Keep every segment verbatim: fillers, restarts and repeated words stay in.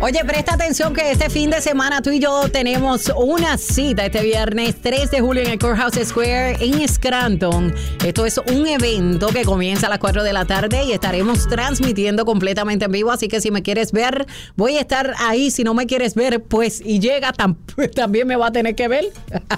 Oye, presta atención que este fin de semana tú y yo tenemos una cita este viernes tres de julio en el Courthouse Square en Scranton. Esto es un evento que comienza a las cuatro de la tarde y estaremos transmitiendo completamente en vivo, así que si me quieres ver, voy a estar ahí. Si no me quieres ver, pues, y llega, tam- también me va a tener que ver.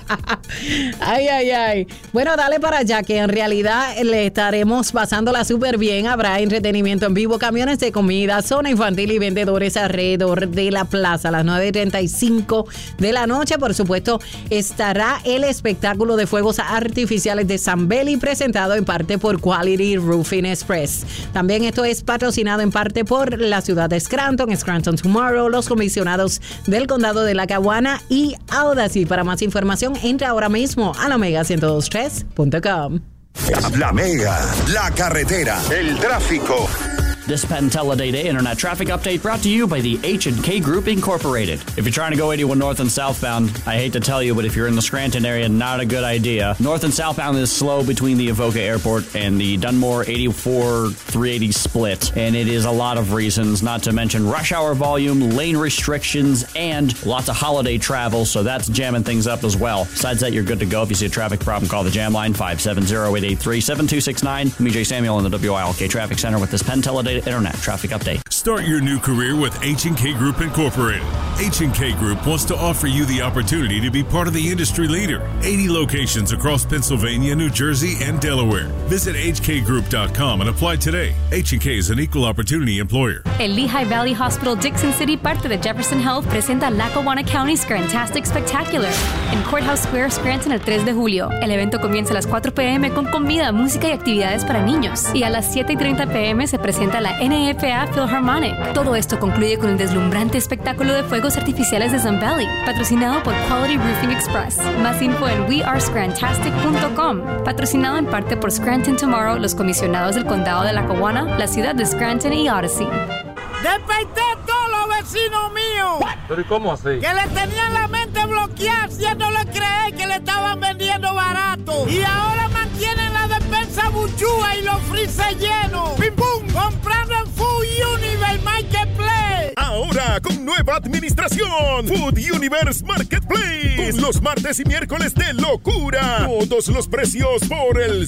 Ay, ay, ay. Bueno, dale para allá, que en realidad le estaremos pasándola súper bien. Habrá entretenimiento en vivo, camiones de comida, zona infantil y vendedores alrededor de la plaza a las nueve y treinta y cinco de la noche. Por supuesto, estará el espectáculo de fuegos artificiales de Zambelli, presentado en parte por Quality Roofing Express. También esto es patrocinado en parte por la ciudad de Scranton, Scranton Tomorrow, los comisionados del condado de Lackawanna y Audacy. Para más información, entra ahora mismo a la mega ciento dos tres punto com. La Mega, la carretera, el tráfico. This Penn Teledata Internet Traffic Update brought to you by the H and K Group Incorporated. If you're trying to go eighty-one north and southbound, I hate to tell you, but if you're in the Scranton area, not a good idea. North and southbound is slow between the Avoca Airport and the Dunmore eighty-four three eighty split, and it is a lot of reasons, not to mention rush hour volume, lane restrictions, and lots of holiday travel, so that's jamming things up as well. Besides that, you're good to go. If you see a traffic problem, call the Jam Line, five seven zero, eight eight three, seven two six nine. I'm E J Samuel in the W I L K Traffic Center with this Penn Teledata Internet Traffic Update. Start your new career with H and K Group Incorporated. H and K Group wants to offer you the opportunity to be part of the industry leader. eighty locations across Pennsylvania, New Jersey, and Delaware. Visit H K group dot com and apply today. H and K is an equal opportunity employer. El Lehigh Valley Hospital Dixon City, parte de Jefferson Health, presenta Lackawanna County's Scrantastic Spectacular en Courthouse Square, Scranton, el tres de julio. El evento comienza a las cuatro p.m. con comida, música y actividades para niños. Y a las siete y treinta p.m. se presenta la N F A Philharmonic. Todo esto concluye con el deslumbrante espectáculo de fuegos artificiales de Zambelli, patrocinado por Quality Roofing Express. Más info en we are scrantastic punto com. Patrocinado en parte por Scranton Tomorrow, los comisionados del condado de Lackawanna, la ciudad de Scranton y Odyssey. ¡Despeité a todos los vecinos míos! ¿Pero y cómo así? Que le tenían la mente bloqueada, haciéndole creer que le estaban vendiendo barato. Y ahora mantienen la despensa buchúa y los freezer llenos. ¡Pim pum! Comprando en Food Universe Marketplace. Ahora con nueva administración, Food Universe Marketplace. Con los martes y miércoles de locura. Todos los precios por el